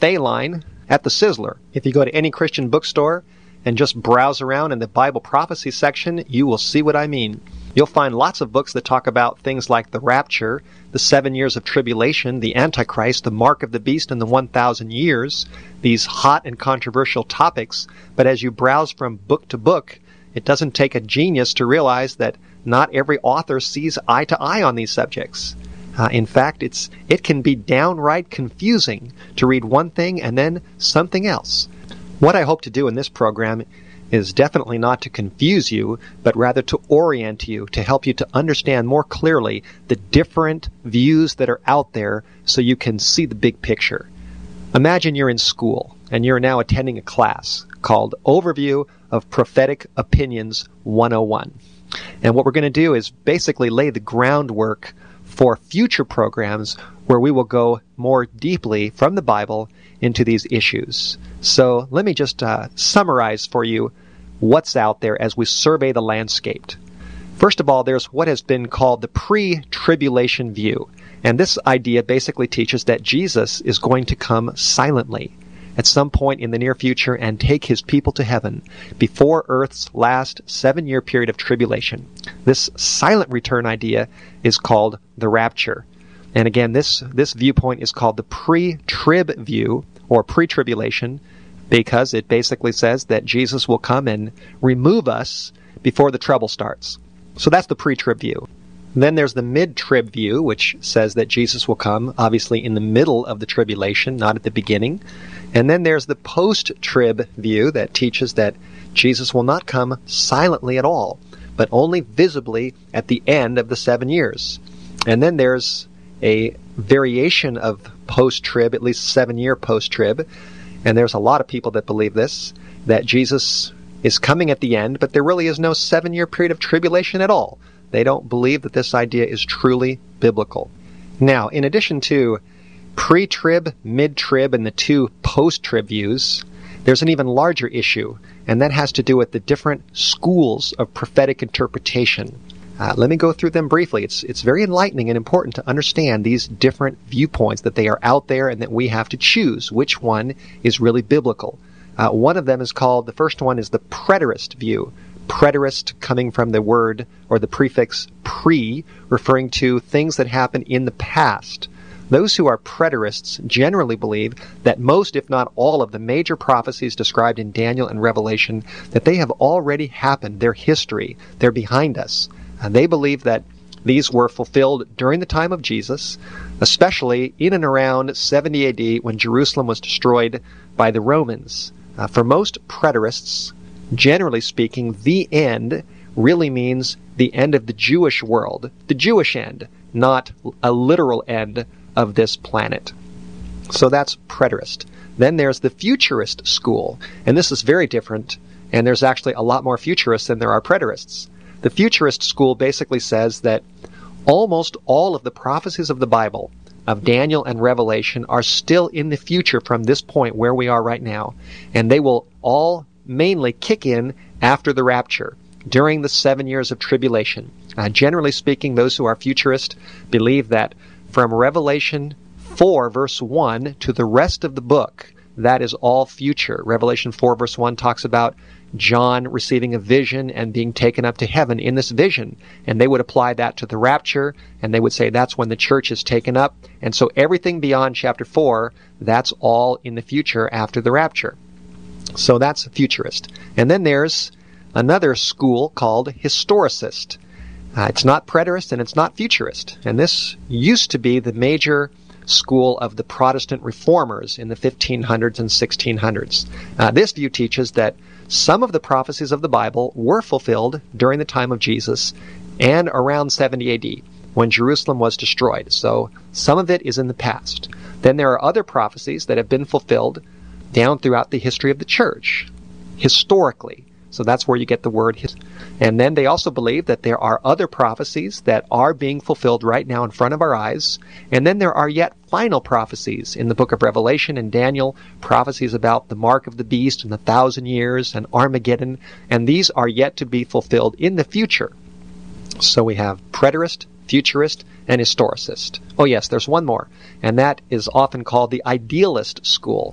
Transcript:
buffet line at the Sizzler. If you go to any Christian bookstore and just browse around in the Bible prophecy section, you will see what I mean. You'll find lots of books that talk about things like the rapture, the 7 years of tribulation, the Antichrist, the mark of the beast, and the 1,000 years, these hot and controversial topics. But as you browse from book to book, it doesn't take a genius to realize that not every author sees eye to eye on these subjects. In fact, it can be downright confusing to read one thing and then something else. What I hope to do in this program is definitely not to confuse you, but rather to orient you, to help you to understand more clearly the different views that are out there so you can see the big picture. Imagine you're in school and you're now attending a class called Overview of Prophetic Opinions 101. And what we're going to do is basically lay the groundwork for future programs where we will go more deeply from the Bible into these issues. So let me just summarize for you what's out there as we survey the landscape. First of all, there's what has been called the pre-tribulation view. And this idea basically teaches that Jesus is going to come silently at some point in the near future and take his people to heaven before Earth's last 7-year period of tribulation. This silent return idea is called the rapture. And again, this viewpoint is called the pre-trib view, or pre-tribulation, because it basically says that Jesus will come and remove us before the trouble starts. So that's the pre-trib view. Then there's the mid-trib view, which says that Jesus will come, obviously, in the middle of the tribulation, not at the beginning. And then there's the post-trib view that teaches that Jesus will not come silently at all, but only visibly at the end of the 7 years. And then there's a variation of post-trib, at least 7-year post-trib, and there's a lot of people that believe this, that Jesus is coming at the end, but there really is no 7-year period of tribulation at all. They don't believe that this idea is truly biblical. Now, in addition to pre-trib, mid-trib, and the two post-trib views, there's an even larger issue, and that has to do with the different schools of prophetic interpretation. Let me go through them briefly. It's very enlightening and important to understand these different viewpoints, that they are out there and that we have to choose which one is really biblical. One of them is called, the first one is the preterist view. Preterist coming from the word or the prefix pre, referring to things that happen in the past. Those who are preterists generally believe that most, if not all, of the major prophecies described in Daniel and Revelation, that they have already happened. They're history. They're behind us. And they believe that these were fulfilled during the time of Jesus, especially in and around 70 AD when Jerusalem was destroyed by the Romans. For most preterists, generally speaking, the end really means the end of the Jewish world, the Jewish end, not a literal end of this planet. So that's preterist. Then there's the futurist school, and this is very different, and there's actually a lot more futurists than there are preterists. The futurist school basically says that almost all of the prophecies of the Bible, of Daniel and Revelation, are still in the future from this point where we are right now, and they will all mainly kick in after the rapture, during the 7 years of tribulation. Generally speaking, those who are futurist believe that from Revelation 4, verse 1, to the rest of the book, that is all future. Revelation 4, verse 1 talks about John receiving a vision and being taken up to heaven in this vision. And they would apply that to the rapture, and they would say that's when the church is taken up. And so everything beyond chapter 4, that's all in the future after the rapture. So that's futurist. And then there's another school called historicist. It's not preterist and it's not futurist. And this used to be the major school of the Protestant reformers in the 1500s and 1600s. This view teaches that some of the prophecies of the Bible were fulfilled during the time of Jesus and around 70 AD when Jerusalem was destroyed. So some of it is in the past. Then there are other prophecies that have been fulfilled down throughout the history of the church, historically. So that's where you get the word. And then they also believe that there are other prophecies that are being fulfilled right now in front of our eyes. And then there are yet final prophecies in the book of Revelation and Daniel, prophecies about the mark of the beast and the 1,000 years and Armageddon. And these are yet to be fulfilled in the future. So we have preterist, futurist, and historicist. Oh yes, there's one more. And that is often called the idealist school.